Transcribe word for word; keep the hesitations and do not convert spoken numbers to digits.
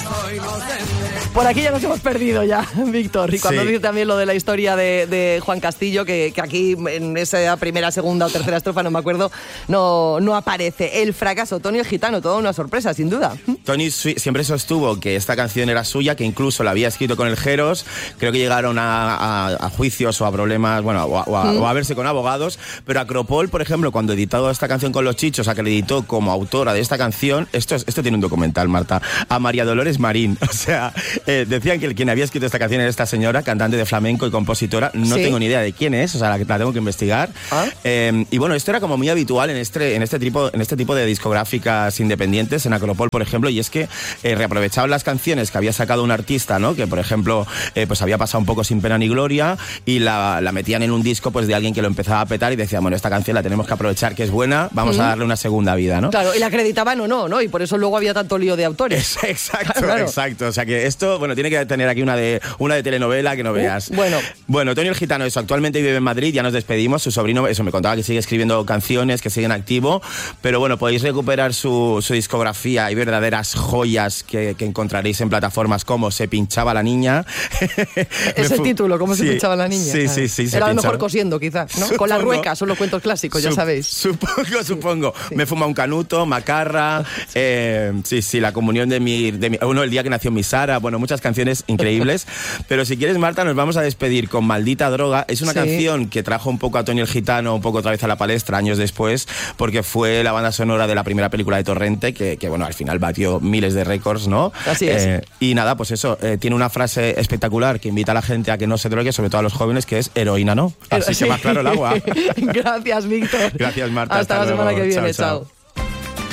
Por aquí ya nos hemos perdido ya, Víctor. Y cuando sí. dice también lo de la historia de, de Juan Castillo, que, que aquí en esa primera, segunda o tercera estrofa, no me acuerdo, no, no aparece. El fracaso, Tony el Gitano, toda una sorpresa, sin duda. Tony siempre sostuvo que esta canción era suya, que incluso la había escrito con el Jeros. Creo que llegaron a, a, a juicios o a problemas, bueno, o a, o, a, mm. o a verse con abogados. Pero Acropol, por ejemplo, cuando editó esta canción con Los Chichos, acreditó como autora de esta canción, esto, es, esto tiene un documental, Marta, a María Dolores Marín. O sea, eh, decían que quien había escrito esta canción era esta señora, cantante de flamenco y compositora. No ¿Sí? tengo ni idea de quién es, o sea, la, la tengo que investigar. ¿Ah? Eh, y bueno, esto era como muy habitual en este, en este tipo, en este tipo de discográficas independientes, en Acropol, por ejemplo, y es que eh, reaprovechaban las canciones que había sacado un artista, ¿no? Que, por ejemplo, eh, pues había pasado un poco sin pena ni gloria, y la, la metían en un disco pues de alguien que lo empezaba a petar y decía, bueno, esta canción la tenemos que aprovechar, que es buena, vamos mm. a darle una segunda vida, ¿no? Claro, y la acreditaban o no, ¿no? Y por eso luego había tanto lío de autores. Exacto, claro. exacto. O sea que esto, bueno, tiene que tener aquí una de una de telenovela que no veas. Uh, bueno. Bueno, Tony el Gitano, eso, actualmente vive en Madrid, ya nos despedimos. Su sobrino, eso, me contaba que sigue escribiendo canciones, que sigue en activo, pero bueno, podéis recuperar su, su discografía y verdaderas joyas que, que encontraréis en plataformas como Se pinchaba la niña. Es el título, ¿cómo sí, se pinchaba la niña? Sí, sí, sí. Era a lo mejor cosiendo, quizás, ¿no? Supongo, con la rueca, son los cuentos clásicos, ya sup, sabéis. Supongo, supongo. Sí. Me fuma un canuto, Macarra, eh, sí, sí, la comunión de mi, de mi... Uno, el día que nació mi Sara, bueno, muchas canciones increíbles. Pero si quieres, Marta, nos vamos a despedir con Maldita Droga. Es una sí. canción que trajo un poco a Tony el Gitano un poco otra vez a la palestra años después, porque fue la banda sonora de la primera película de Torrente, que, que bueno, al final batió miles de récords, ¿no? Así es. Eh, y nada, pues eso, eh, tiene una frase espectacular que invita a la gente a que no se drogue, sobre todo a los jóvenes, que es heroína, ¿no? Así sí. que más claro el agua. Gracias, Víctor. Gracias, Marta. Hasta, hasta la semana luego. que viene, chao. chao.